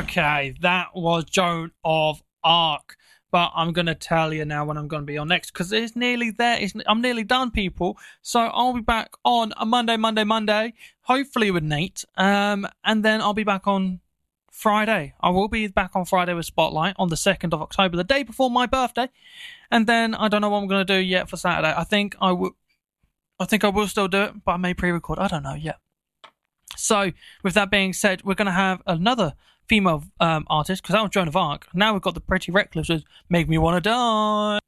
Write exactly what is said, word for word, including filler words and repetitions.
Okay, that was Joan of Arc. But I'm going to tell you now when I'm going to be on next because it's nearly there. It's, I'm nearly done, people. So I'll be back on a Monday, Monday, Monday, hopefully with Nate. Um, and then I'll be back on Friday. I will be back on Friday with Spotlight on the second of October, the day before my birthday. And then I don't know what I'm going to do yet for Saturday. I think I will. I think I will still do it, but I may pre-record. I don't know yet. So, with that being said, we're going to have another female um, artist, because that was Joan of Arc. Now we've got the Pretty Reckless with Make Me Wanna Die.